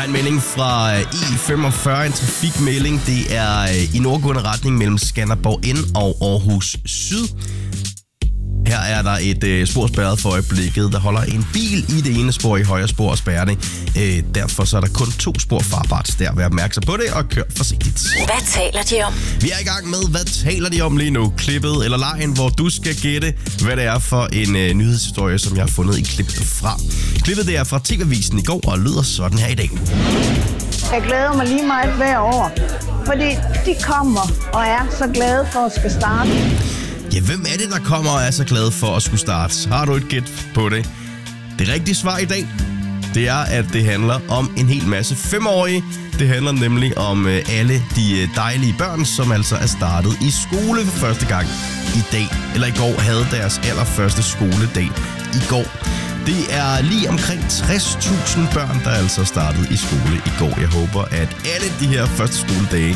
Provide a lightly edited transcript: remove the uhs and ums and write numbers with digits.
en melding fra E45, en trafikmelding. Det er i nordgående retning mellem Skanderborg N og Aarhus Syd. Her er der et spor spærret for øjeblikket. Der holder en bil i det ene spor i højre spor og spærrer det. Derfor så er der kun 2 spor farbart der. Vær opmærksom på det og kør forsigtigt. Hvad taler de om? Vi er i gang med, hvad taler de om lige nu? Klippet eller lejen, hvor du skal gætte, hvad det er for en nyhedshistorie, som jeg har fundet i klippet fra. Klippet det er fra TV-avisen i går og lyder sådan her i dag. Jeg glæder mig lige meget hver år, fordi de kommer og er så glade for at skal starte. Ja, hvem er det, der kommer og er så glad for at skulle starte? Har du et gæt på det? Det rigtige svar i dag, det er, at det handler om en hel masse 5-årige. Det handler nemlig om alle de dejlige børn, som altså er startet i skole for første gang i dag. Eller i går havde deres allerførste skoledag i går. Det er lige omkring 60.000 børn, der altså startede i skole i går. Jeg håber, at alle de her første skoledage